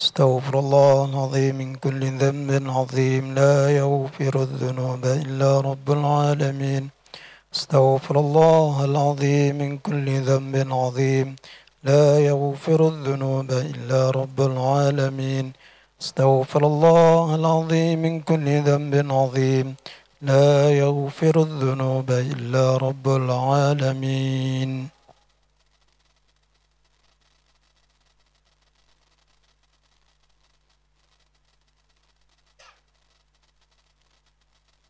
استغفر الله العظيم من كل ذنب عظيم، لا يغفر الذنوب إلا رب العالمين. استغفر الله العظيم من كل ذنب عظيم، لا يغفر الذنوب إلا رب العالمين. استغفر الله العظيم من كل ذنب عظيم، لا يغفر الذنوب إلا رب العالمين.